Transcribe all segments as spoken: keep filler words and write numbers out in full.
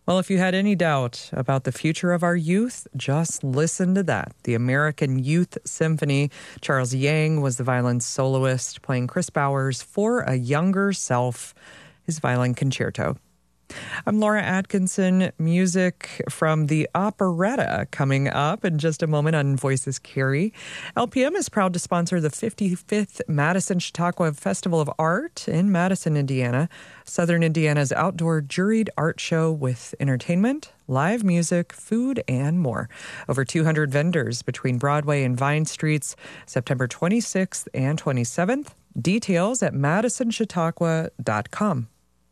Well, if you had any doubt about the future of our youth, just listen to that. The American Youth Symphony. Charles Yang was the violin soloist playing Chris Bauer's For a Younger Self, his violin concerto. I'm Laura Atkinson. Music from the operetta coming up in just a moment on Voices Carry. L P M is proud to sponsor the fifty-fifth Madison Chautauqua Festival of Art in Madison, Indiana. Southern Indiana's outdoor juried art show with entertainment, live music, food, and more. Over two hundred vendors between Broadway and Vine Streets, September twenty-sixth and twenty-seventh. Details at madison chautauqua dot com.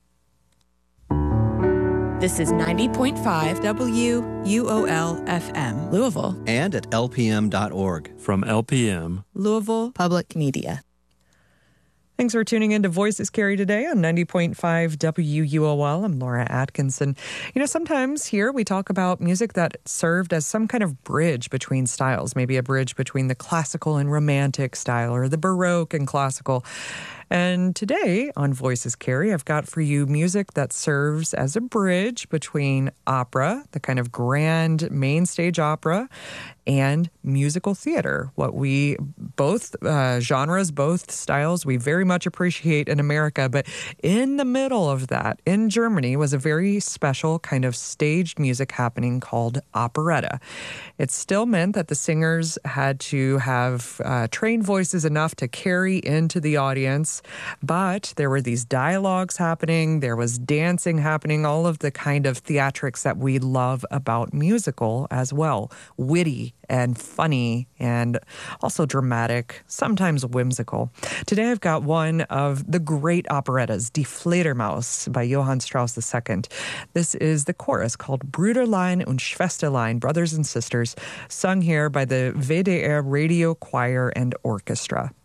This is ninety point five W U O L F M, Louisville. And at L P M dot org. From L P M, Louisville Public Media. Thanks for tuning in to Voices Carry today on ninety point five W U O L. I'm Laura Atkinson. You know, sometimes here we talk about music that served as some kind of bridge between styles, maybe a bridge between the classical and romantic style or the Baroque and classical. And today on Voices Carry, I've got for you music that serves as a bridge between opera, the kind of grand main stage opera, and musical theater. What we, both uh, genres, both styles, we very much appreciate in America. But in the middle of that, in Germany, was a very special kind of staged music happening called operetta. It still meant that the singers had to have uh, trained voices enough to carry into the audience. But there were these dialogues happening, there was dancing happening, all of the kind of theatrics that we love about musical as well. Witty and funny and also dramatic, sometimes whimsical. Today I've got one of the great operettas, Die Fledermaus by Johann Strauss the Second. This is the chorus called Brüderlein und Schwesterlein, Brothers and Sisters, sung here by the W D R Radio Choir and Orchestra.